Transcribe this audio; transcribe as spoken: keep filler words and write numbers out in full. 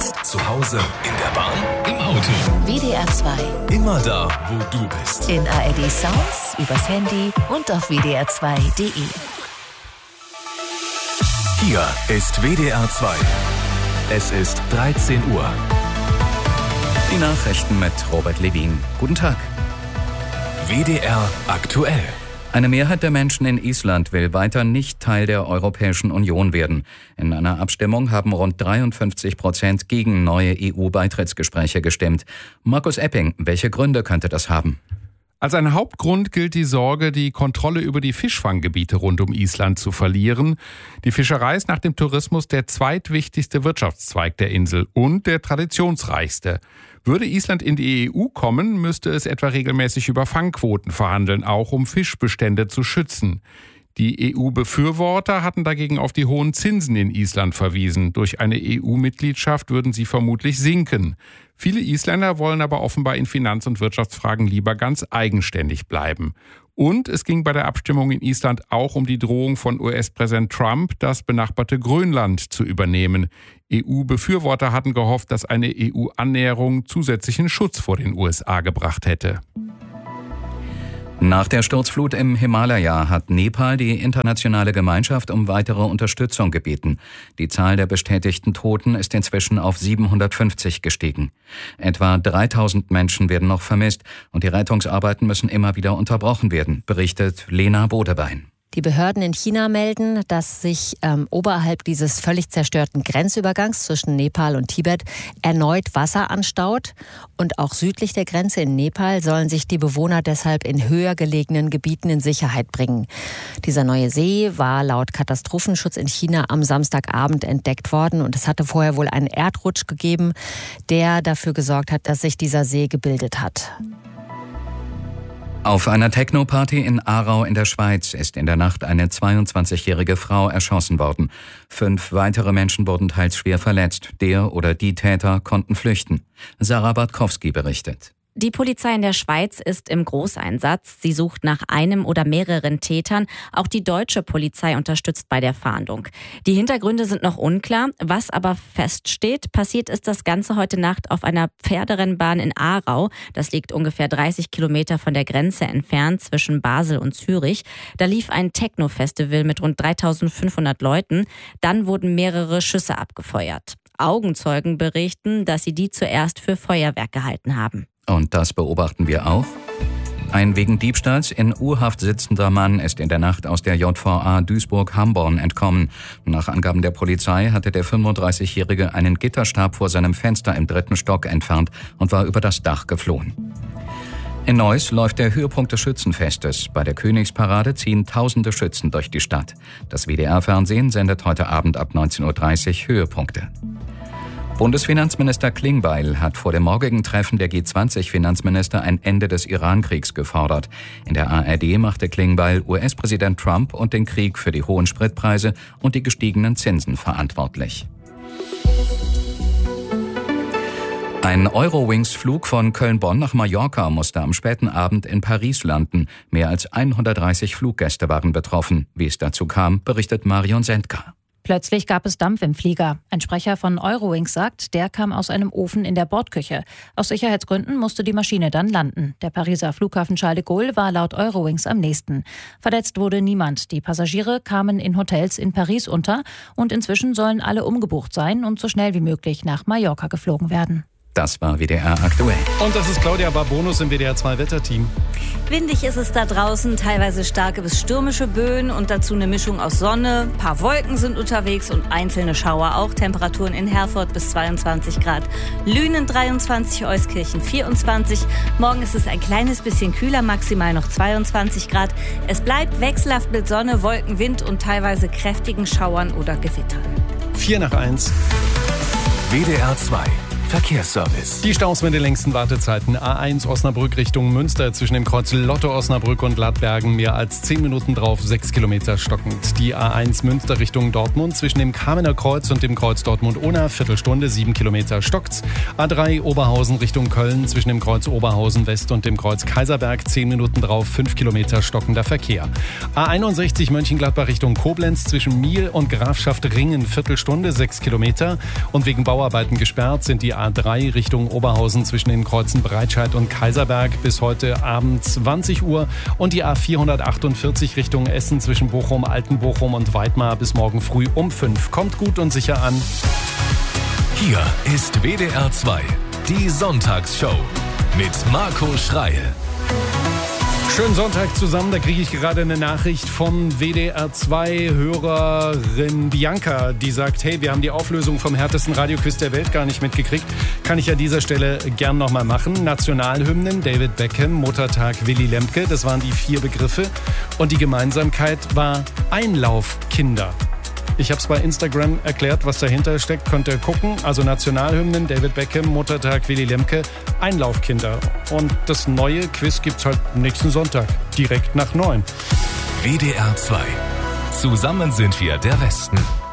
Zu Hause, in der Bahn, im Auto. W D R zwei. Immer da, wo du bist. In A R D Sounds, übers Handy und auf w d r zwei punkt d e. Hier ist W D R zwei. Es ist dreizehn Uhr. Die Nachrichten mit Robert Levin. Guten Tag. W D R aktuell. Eine Mehrheit der Menschen in Island will weiter nicht Teil der Europäischen Union werden. In einer Abstimmung haben rund dreiundfünfzig Prozent gegen neue E U-Beitrittsgespräche gestimmt. Markus Epping, welche Gründe könnte das haben? Als ein Hauptgrund gilt die Sorge, die Kontrolle über die Fischfanggebiete rund um Island zu verlieren. Die Fischerei ist nach dem Tourismus der zweitwichtigste Wirtschaftszweig der Insel und der traditionsreichste. Würde Island in die E U kommen, müsste es etwa regelmäßig über Fangquoten verhandeln, auch um Fischbestände zu schützen. Die E U-Befürworter hatten dagegen auf die hohen Zinsen in Island verwiesen. Durch eine E U-Mitgliedschaft würden sie vermutlich sinken. Viele Isländer wollen aber offenbar in Finanz- und Wirtschaftsfragen lieber ganz eigenständig bleiben. Und es ging bei der Abstimmung in Island auch um die Drohung von U S-Präsident Trump, das benachbarte Grönland zu übernehmen. E U-Befürworter hatten gehofft, dass eine E U-Annäherung zusätzlichen Schutz vor den U S A gebracht hätte. Nach der Sturzflut im Himalaya hat Nepal die internationale Gemeinschaft um weitere Unterstützung gebeten. Die Zahl der bestätigten Toten ist inzwischen auf siebenhundertfünfzig gestiegen. Etwa dreitausend Menschen werden noch vermisst und die Rettungsarbeiten müssen immer wieder unterbrochen werden, berichtet Lena Bodebein. Die Behörden in China melden, dass sich ähm, oberhalb dieses völlig zerstörten Grenzübergangs zwischen Nepal und Tibet erneut Wasser anstaut. Und auch südlich der Grenze in Nepal sollen sich die Bewohner deshalb in höher gelegenen Gebieten in Sicherheit bringen. Dieser neue See war laut Katastrophenschutz in China am Samstagabend entdeckt worden. Und es hatte vorher wohl einen Erdrutsch gegeben, der dafür gesorgt hat, dass sich dieser See gebildet hat. Auf einer Techno-Party in Aarau in der Schweiz ist in der Nacht eine zweiundzwanzigjährige Frau erschossen worden. Fünf weitere Menschen wurden teils schwer verletzt. Der oder die Täter konnten flüchten. Sarah Bartkowski berichtet. Die Polizei in der Schweiz ist im Großeinsatz. Sie sucht nach einem oder mehreren Tätern. Auch die deutsche Polizei unterstützt bei der Fahndung. Die Hintergründe sind noch unklar. Was aber feststeht, passiert ist das Ganze heute Nacht auf einer Pferderennbahn in Aarau. Das liegt ungefähr dreißig Kilometer von der Grenze entfernt zwischen Basel und Zürich. Da lief ein Techno-Festival mit rund dreitausendfünfhundert Leuten. Dann wurden mehrere Schüsse abgefeuert. Augenzeugen berichten, dass sie die zuerst für Feuerwerk gehalten haben. Und das beobachten wir auch. Ein wegen Diebstahls in U-Haft sitzender Mann ist in der Nacht aus der J V A Duisburg-Hamborn entkommen. Nach Angaben der Polizei hatte der fünfunddreißigjährige einen Gitterstab vor seinem Fenster im dritten Stock entfernt und war über das Dach geflohen. In Neuss läuft der Höhepunkt des Schützenfestes. Bei der Königsparade ziehen tausende Schützen durch die Stadt. Das W D R-Fernsehen sendet heute Abend ab neunzehn Uhr dreißig Höhepunkte. Bundesfinanzminister Klingbeil hat vor dem morgigen Treffen der G zwanzig Finanzminister ein Ende des Iran-Kriegs gefordert. In der A R D machte Klingbeil U S-Präsident Trump und den Krieg für die hohen Spritpreise und die gestiegenen Zinsen verantwortlich. Ein Eurowings-Flug von Köln-Bonn nach Mallorca musste am späten Abend in Paris landen. Mehr als hundertdreißig Fluggäste waren betroffen. Wie es dazu kam, berichtet Marion Sendka. Plötzlich gab es Dampf im Flieger. Ein Sprecher von Eurowings sagt, der kam aus einem Ofen in der Bordküche. Aus Sicherheitsgründen musste die Maschine dann landen. Der Pariser Flughafen Charles de Gaulle war laut Eurowings am nächsten. Verletzt wurde niemand. Die Passagiere kamen in Hotels in Paris unter und inzwischen sollen alle umgebucht sein und so schnell wie möglich nach Mallorca geflogen werden. Das war W D R aktuell. Und das ist Claudia Barbonus im W D R zwei Wetterteam. Windig ist es da draußen, teilweise starke bis stürmische Böen und dazu eine Mischung aus Sonne. Ein paar Wolken sind unterwegs und einzelne Schauer auch. Temperaturen in Herford bis zweiundzwanzig Grad. Lünen dreiundzwanzig, Euskirchen vierundzwanzig. Morgen ist es ein kleines bisschen kühler, maximal noch zweiundzwanzig Grad. Es bleibt wechselhaft mit Sonne, Wolken, Wind und teilweise kräftigen Schauern oder Gewittern. vier nach eins. W D R zwei. Verkehrsservice. Die Staus mit den längsten Wartezeiten. A eins Osnabrück Richtung Münster zwischen dem Kreuz Lotto Osnabrück und Gladbergen mehr als zehn Minuten drauf, sechs Kilometer stockend. Die A eins Münster Richtung Dortmund zwischen dem Kamener Kreuz und dem Kreuz Dortmund-Unna, Viertelstunde, sieben Kilometer stockt's. A drei Oberhausen Richtung Köln zwischen dem Kreuz Oberhausen West und dem Kreuz Kaiserberg, zehn Minuten drauf, fünf Kilometer stockender Verkehr. A einundsechzig Mönchengladbach Richtung Koblenz zwischen Miel und Grafschaft Ringen, Viertelstunde, sechs Kilometer. Und wegen Bauarbeiten gesperrt sind die A drei Richtung Oberhausen zwischen den Kreuzen Breitscheid und Kaiserberg bis heute Abend zwanzig Uhr und die A vierhundertachtundvierzig Richtung Essen zwischen Bochum, Altenbochum und Weidmar bis morgen früh um fünf. Kommt gut und sicher an. Hier ist W D R zwei, die Sonntagsshow mit Marco Schreil. Schönen Sonntag zusammen, da kriege ich gerade eine Nachricht von W D R zwei Hörerin Bianca, die sagt, hey, wir haben die Auflösung vom härtesten Radioquiz der Welt gar nicht mitgekriegt. Kann ich an dieser Stelle gern nochmal machen. Nationalhymnen, David Beckham, Muttertag, Willy Lemke, das waren die vier Begriffe. Und die Gemeinsamkeit war Einlaufkinder. Ich habe es bei Instagram erklärt, was dahinter steckt. Könnt ihr gucken. Also Nationalhymnen, David Beckham, Muttertag, Willy Lemke, Einlaufkinder. Und das neue Quiz gibt's halt nächsten Sonntag, direkt nach neun. W D R zwei. Zusammen sind wir der Westen.